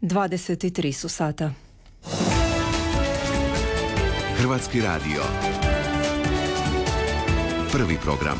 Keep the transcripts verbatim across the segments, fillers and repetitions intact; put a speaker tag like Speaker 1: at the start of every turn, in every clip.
Speaker 1: dvadeset tri su sata.
Speaker 2: Hrvatski radio. Prvi program.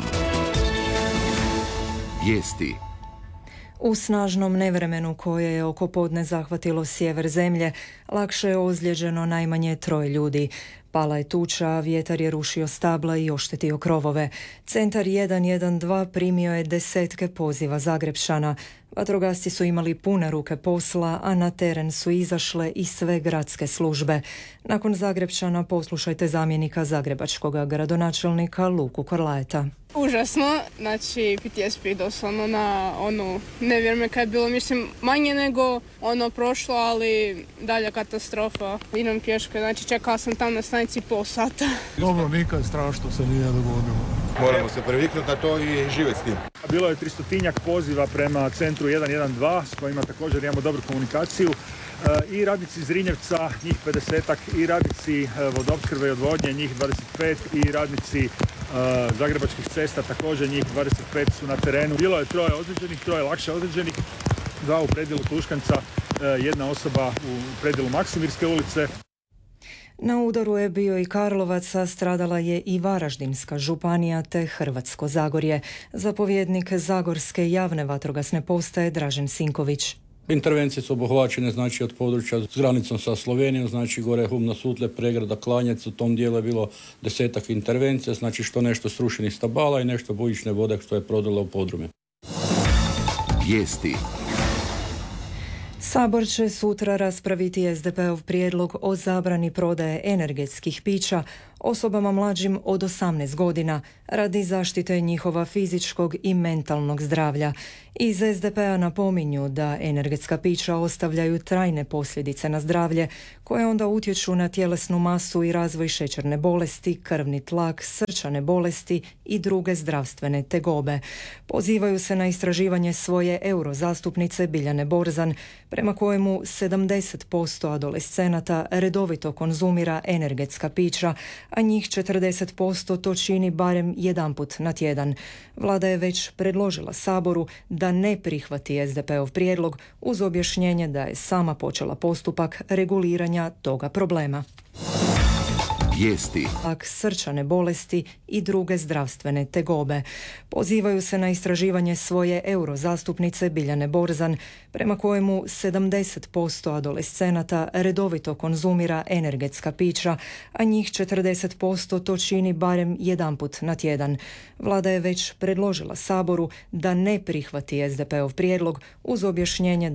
Speaker 2: Vijesti.
Speaker 1: U snažnom nevremenu koje je oko podne zahvatilo sjever zemlje, lakše je ozlijeđeno najmanje troje ljudi. Pala je tuča, a vjetar je rušio stabla i oštetio krovove. Centar jedan jedan dva primio je desetke poziva Zagrepčana. Vatrogasci su imali pune ruke posla, a na teren su izašle i sve gradske službe. Nakon Zagrepčana poslušajte zamjenika zagrebačkog gradonačelnika Luku Korlajeta.
Speaker 3: Užasno, znači P T S D doslovno na ono nevjerme kad je bilo, mislim, manje nego ono prošlo, ali dalja katastrofa. Idem pješke, znači čekala sam tam na stanici pol sata.
Speaker 4: Dobro, nikad strašno se nije dogodilo.
Speaker 5: Moramo se previknuti na to i živjeti s tim.
Speaker 6: Bilo je tristotinjak poziva prema centru jedan jedan dva s kojima također imamo dobru komunikaciju. I radnici Zrinjevca, njih pedesetak, i radnici vodoopskrbe i odvodnje, njih dvadeset pet, i radnici uh, Zagrebačkih cesta, također njih dvadeset pet su na terenu. Bilo je troje ozlijeđenih, troje lakše ozlijeđenih, dva u predjelu Tuškanca, uh, jedna osoba u predjelu Maksimirske ulice.
Speaker 1: Na udaru je bio i Karlovac, a stradala je i Varaždinska županija te Hrvatsko Zagorje. Zapovjednik Zagorske javne vatrogasne postaje Dražen Sinković.
Speaker 7: Intervencije su obuhvaćene znači od područja s granicom sa Slovenijom, znači gore Humna, Sutle, Pregrada, Klanjec, u tom dijelu je bilo desetak intervencija, znači što nešto srušenih stabala i nešto bujične vode što je prodala u podrume.
Speaker 2: Vijesti.
Speaker 1: Sabor će sutra raspraviti S D P-ov prijedlog o zabrani prodaje energetskih pića osobama mlađim od osamnaest godina radi zaštite njihova fizičkog i mentalnog zdravlja. Iz S D P-a napominju da energetska pića ostavljaju trajne posljedice na zdravlje koje onda utječu na tjelesnu masu i razvoj šećerne bolesti, krvni tlak, srčane bolesti i druge zdravstvene tegobe. Pozivaju se na istraživanje svoje eurozastupnice Biljane Borzan, prema kojemu sedamdeset posto adolescenata redovito konzumira energetska pića, a njih četrdeset posto to čini barem jedanput na tjedan. Vlada je već predložila Saboru da ne prihvati S D P-ov prijedlog uz objašnjenje da je sama počela postupak reguliranja toga problema.
Speaker 2: Vijesti.
Speaker 1: Ak srčane bolesti i druge zdravstvene tegobe. Pozivaju se na istraživanje svoje eurozastupnice Biljane Borzan, prema kojemu sedamdeset posto adolescenata redovito konzumira energetska pića, a njih četrdeset posto to čini barem jedanput na tjedan. Vlada je već predložila Saboru da ne prihvati S D P-ov prijedlog uz objašnjenje